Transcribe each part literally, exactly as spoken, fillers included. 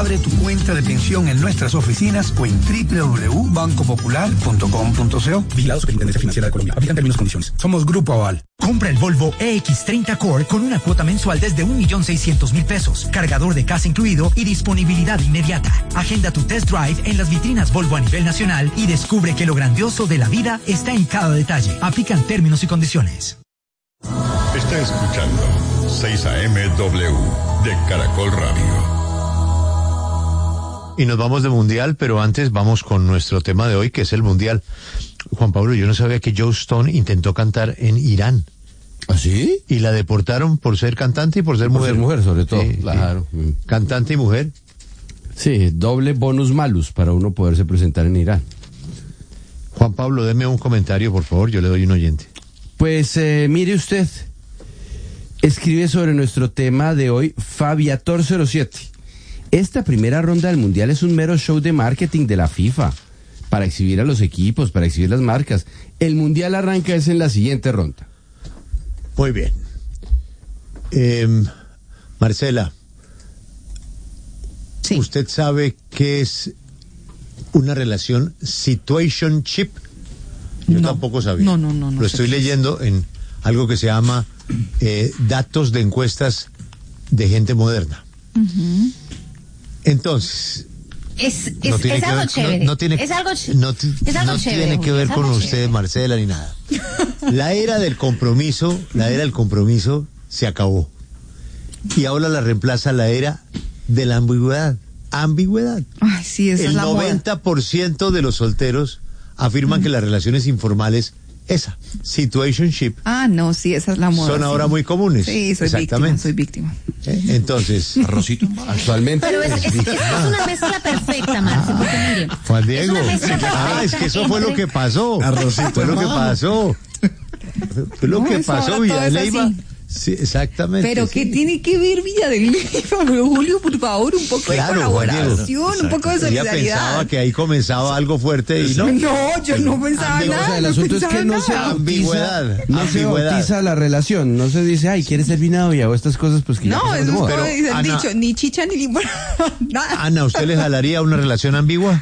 Abre tu cuenta de pensión en nuestras oficinas o en doble u doble u doble u punto banco popular punto com punto co. Vigilado Superintendencia Financiera de Colombia. Aplican términos y condiciones. Somos Grupo Aval. Compra el Volvo E X treinta Core con una cuota mensual desde un millón seiscientos mil pesos, cargador de casa incluido y disponibilidad inmediata. Agenda tu test drive en las vitrinas Volvo a nivel nacional y descubre que lo grandioso de la vida está en cada detalle. Aplican términos y condiciones. Está escuchando seis A M W de Caracol Radio. Y nos vamos de mundial, pero antes vamos con nuestro tema de hoy, que es el mundial. Juan Pablo, yo no sabía que Joe Stone intentó cantar en Irán. ¿Ah, sí? Y la deportaron por ser cantante y por ser por mujer. Por ser mujer, sobre todo, sí, claro. Sí. Cantante y mujer. Sí, doble bonus malus para uno poderse presentar en Irán. Juan Pablo, deme un comentario, por favor, yo le doy un oyente. Pues eh, mire usted, escribe sobre nuestro tema de hoy Fabiator cero siete. Esta primera ronda del Mundial es un mero show de marketing de la FIFA, para exhibir a los equipos, para exhibir las marcas. El Mundial arranca es en la siguiente ronda. Muy bien. Eh, Marcela, sí. ¿Usted sabe qué es una relación situationship? Yo no, tampoco sabía. No, no, no. no Lo estoy leyendo en algo que se llama eh, datos de encuestas de gente moderna. Uh-huh. Entonces, es, es, no es algo ver, chévere. No, no tiene, es algo, no, es algo no chévere, tiene que ver con usted, chévere. Marcela, ni nada. La era del compromiso, la era del compromiso se acabó. Y ahora la reemplaza la era de la ambigüedad. Ambigüedad. Ay, sí, esa El es la noventa por ciento moda. De los solteros afirman mm. que las relaciones informales, esa, situationship. Ah, no, sí, esa es la moda. Son sí. ahora muy comunes. Sí, soy víctima, soy víctima. ¿Eh? Entonces, Arrocito, actualmente. Pero es, es, es, es una mezcla perfecta, Marce, porque mire. Juan Diego. Es ah, es que eso entre... fue lo que pasó. Arrocito, fue lo que pasó. Fue lo no, que pasó, Villaleiva. Sí, exactamente. Pero sí. ¿qué tiene que ver Villaleiva? Julio, por favor, un poco claro, de colaboración, un poco de solidaridad. Ella pensaba que ahí comenzaba algo fuerte y no. No, yo no pensaba Ambigüedad. nada. O sea, el no asunto es que no se nada. ambigüedad, no ambigüedad. se bautiza la relación, no se dice, ay, ¿quieres ser mi novia? O estas cosas, pues que no, ya eso es como pero, dice el Ana, dicho, ni chicha ni limón, nada. Ana, ¿usted le jalaría una relación ambigua?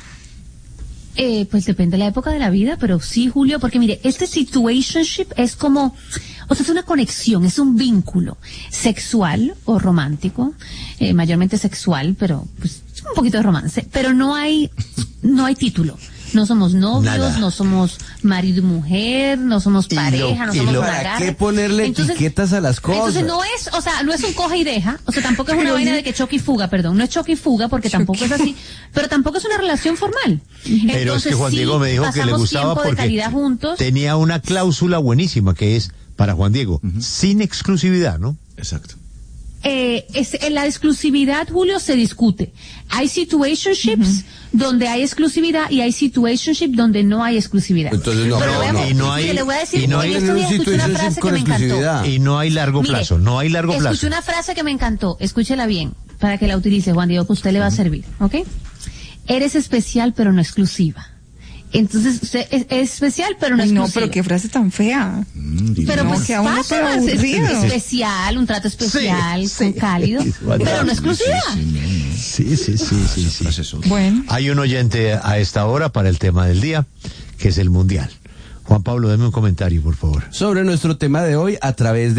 Eh, pues depende de la época de la vida, pero sí, Julio, porque mire, este situationship es como, o sea, es una conexión, es un vínculo sexual o romántico, eh, mayormente sexual, pero pues un poquito de romance, pero no hay, no hay título. No somos novios, Nada. no somos marido y mujer, no somos pareja, lo, no somos lo, agarre. ¿Para qué ponerle entonces, etiquetas a las cosas? Entonces no es, o sea, no es un coge y deja, o sea, tampoco es una vaina de que choque y fuga, perdón, no es choque y fuga porque choque. tampoco es así, pero tampoco es una relación formal. Entonces, pero es que Juan Diego me dijo que le gustaba porque juntos. tenía una cláusula buenísima que es, para Juan Diego, uh-huh. sin exclusividad, ¿no? Exacto. Eh, es, en la exclusividad, Julio, se discute. Hay situationships uh-huh. donde hay exclusividad y hay situationships donde no hay exclusividad. Entonces no, Pero no, veamos, no. Y no hay, le voy a decir, y no hay en estos días escuché una frase que me encantó. Y no hay largo Mire, plazo, no hay largo plazo. Escuché una frase que me encantó, escúchela bien, para que la utilice, Juan Diego, que a usted le va a servir, ¿ok? Eres especial, pero no exclusiva. Entonces, es, es especial, pero no Ay, exclusiva. no, pero qué frase tan fea. Mm, pero no, pues que aún pasa, no es, es especial, un trato especial, sí, sí. cálido, sí, pero no exclusiva. Sí, sí, sí, sí, sí, sí. Bueno. Hay un oyente a esta hora para el tema del día, que es el Mundial. Juan Pablo, deme un comentario, por favor. Sobre nuestro tema de hoy, a través de